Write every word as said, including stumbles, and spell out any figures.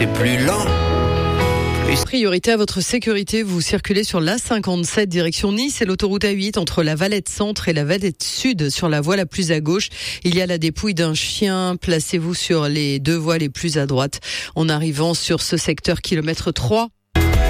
C'est plus lent. Priorité à votre sécurité, vous circulez sur l'A cinquante-sept direction Nice et l'autoroute A huit entre la Valette Centre et la Valette Sud sur la voie la plus à gauche. Il y a la dépouille d'un chien. Placez-vous sur les deux voies les plus à droite en arrivant sur ce secteur kilomètre trois.